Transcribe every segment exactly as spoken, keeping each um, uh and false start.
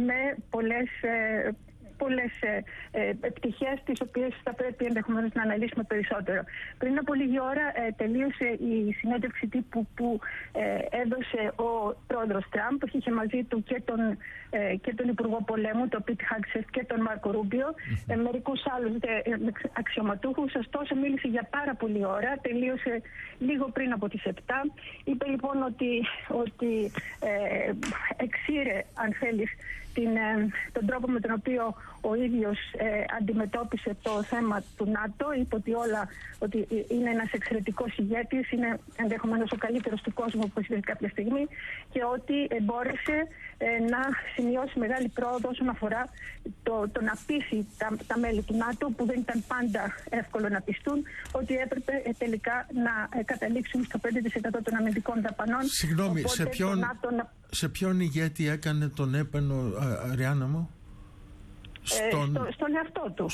με πολλές ε, πολλές ε, ε, πτυχές τις οποίες θα πρέπει ενδεχομένως να αναλύσουμε περισσότερο. Πριν από λίγη ώρα ε, τελείωσε η συνέντευξη τύπου που ε, έδωσε ο πρόεδρος Τραμπ. Είχε μαζί του και τον, ε, και τον Υπουργό Πολέμου, τον Πιτ Χέγκσετ, και τον Μάρκο Ρούμπιο, mm-hmm. ε, μερικούς άλλους ε, αξιωματούχους. Ωστόσο μίλησε για πάρα πολλή ώρα, τελείωσε λίγο πριν από τις επτά. Είπε λοιπόν ότι, ότι ε, εξήρε, αν θέλεις, την, ε, τον τρόπο με τον οποίο ο ίδιος ε, αντιμετώπισε το θέμα του ΝΑΤΟ. Είπε ότι όλα, ότι είναι ένας εξαιρετικός ηγέτης, είναι ενδεχομένως ο καλύτερος του κόσμου που έχει κάποια στιγμή, και ότι ε, μπόρεσε ε, να σημειώσει μεγάλη πρόοδο όσον αφορά το, το να πείσει τα, τα μέλη του ΝΑΤΟ, που δεν ήταν πάντα εύκολο να πιστούν, ότι έπρεπε ε, τελικά να ε, καταλήξουν στο πέντε τοις εκατό των αμυντικών δαπανών. Συγγνώμη, Οπότε, σε ποιον, να... σε ποιον ηγέτη έκανε τον έπαινο, α, Αριάννα μου? Στον... Ε, στο, στον εαυτό του.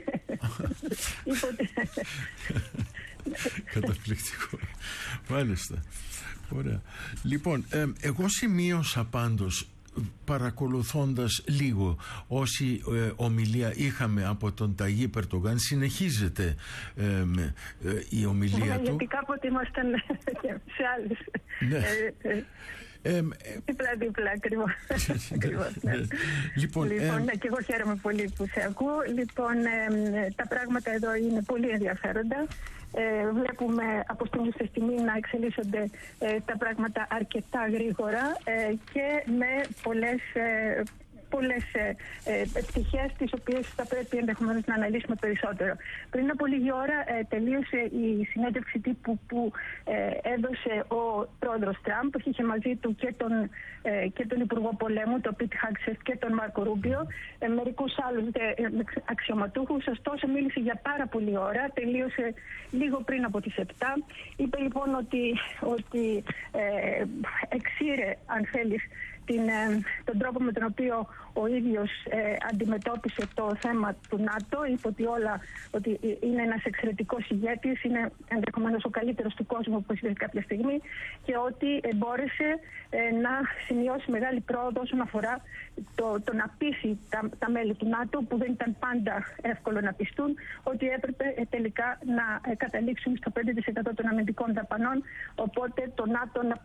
Καταπληκτικό. Μάλιστα. Ωραία. Λοιπόν, ε, εγώ σημείωσα πάντως, παρακολουθώντας λίγο όση ε, ομιλία είχαμε από τον Ταγί Ερντογάν, συνεχίζεται ε, με, ε, η ομιλία ε, του. Γιατί κάποτε ήμασταν σε άλλες. Ναι. Ε, ε, Ε, δίπλα δίπλα ακριβώς. ακριβώς ναι. Λοιπόν, λοιπόν ε, ναι, και εγώ χαίρομαι πολύ που σε ακούω. Λοιπόν, ε, τα πράγματα εδώ είναι πολύ ενδιαφέροντα. Ε, βλέπουμε από στιγμή σε στιγμή να εξελίσσονται ε, τα πράγματα αρκετά γρήγορα ε, και με πολλές ε, πολλές ε, ε, πτυχές τις οποίες θα πρέπει ενδεχομένως να αναλύσουμε περισσότερο. Πριν από λίγη ώρα ε, τελείωσε η συνέντευξη τύπου που ε, έδωσε ο πρόεδρος Τραμπ. Είχε μαζί του και τον, ε, και τον Υπουργό Πολέμου, τον Πιτ Χέγκσετ, και τον Μάρκο Ρούμπιο, ε, μερικούς άλλους ε, αξιωματούχους. Ωστόσο μίλησε για πάρα πολλή ώρα, τελείωσε λίγο πριν από τις επτά. Είπε λοιπόν ότι, ότι ε, εξήρε, αν θέλεις, την, ε, τον τρόπο με τον οποίο ο ίδιος ε, αντιμετώπισε το θέμα του ΝΑΤΟ. Είπε ότι όλα, ότι είναι ένας εξαιρετικός ηγέτης, είναι ενδεχομένως ο καλύτερος του κόσμου που έχει κάποια στιγμή, και ότι ε, μπόρεσε ε, να σημειώσει μεγάλη πρόοδο όσον αφορά το, το να πείσει τα, τα μέλη του ΝΑΤΟ, που δεν ήταν πάντα εύκολο να πιστούν, ότι έπρεπε ε, τελικά να ε, καταλήξουν στο πέντε τοις εκατό των αμυντικών δαπανών, οπότε το ΝΑΤΟ να...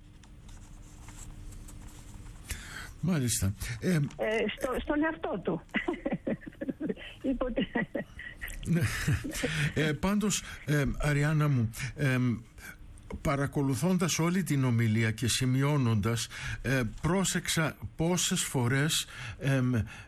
Μάλιστα. Ε, ε, στο, στον εαυτό του. ε, πάντως, ε, Αριάννα μου, ε, παρακολουθώντας όλη την ομιλία και σημειώνοντας, ε, πρόσεξα πόσες φορές ε,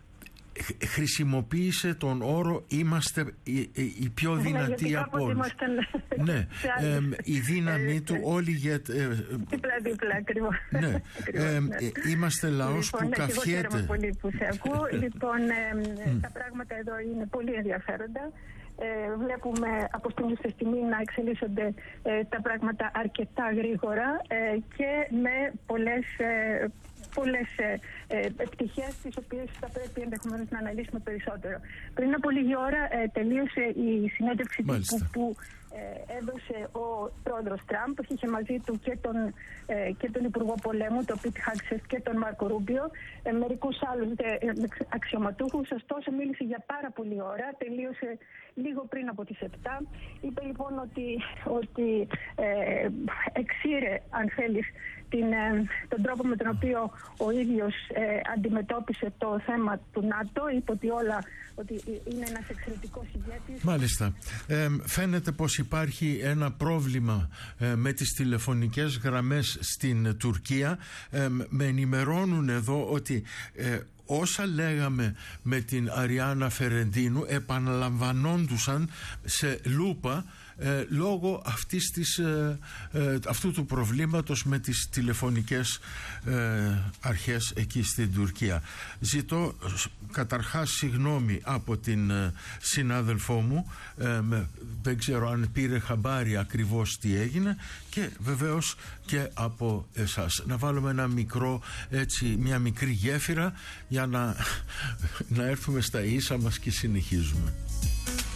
χρησιμοποίησε τον όρο «είμαστε οι, οι πιο δυνατοί από όλους». Ναι, ε, η δύναμή του όλοι για... Δίπλα-δίπλα ακριβώς. Ναι, ε, είμαστε λαός λοιπόν, που ναι, καυχέται. Εγώ χαίρομαι πολύ που σε ακούω. Λοιπόν, ε, τα πράγματα εδώ είναι πολύ ενδιαφέροντα. Ε, βλέπουμε από στιγμή σε στιγμή να εξελίσσονται ε, τα πράγματα αρκετά γρήγορα ε, και με πολλές... Ε, πολλές ε, ε, πτυχές τις οποίες θα πρέπει ενδεχομένως να αναλύσουμε περισσότερο. Πριν από λίγη ώρα ε, τελείωσε η συνέντευξη που, που ε, έδωσε ο πρόεδρος Τραμπ. Είχε μαζί του και τον, ε, και τον Υπουργό Πολέμου, τον Πιτ Χέγκσετ, και τον Μάρκο Ρούμπιο, ε, μερικούς άλλους ε, αξιωματούχους. Ωστόσο μίλησε για πάρα πολλή ώρα, τελείωσε λίγο πριν από τις επτά. Είπε λοιπόν ότι, ότι ε, εξήρε, αν θέλεις, την, ε, τον τρόπο με τον οποίο ο ίδιος ε, αντιμετώπισε το θέμα του ΝΑΤΟ. Είπε ότι όλα, ότι είναι ένας εξαιρετικός ηγέτης. Μάλιστα. Ε, φαίνεται πως υπάρχει ένα πρόβλημα ε, με τις τηλεφωνικές γραμμές στην Τουρκία. Ε, με ενημερώνουν εδώ ότι ε, όσα λέγαμε με την Αριάννα Φερεντίνου επαναλαμβανόντουσαν σε λούπα ε, λόγω αυτής της, ε, ε, αυτού του προβλήματος με τις τηλεφωνικές ε, αρχές εκεί στην Τουρκία. Ζητώ καταρχάς συγγνώμη από την ε, συνάδελφό μου, ε, με, δεν ξέρω αν πήρε χαμπάρι ακριβώς τι έγινε, και βεβαίως και από εσάς. Να βάλουμε ένα μικρό, έτσι, μια μικρή γέφυρα για να, να έρθουμε στα ίσα μας και συνεχίζουμε.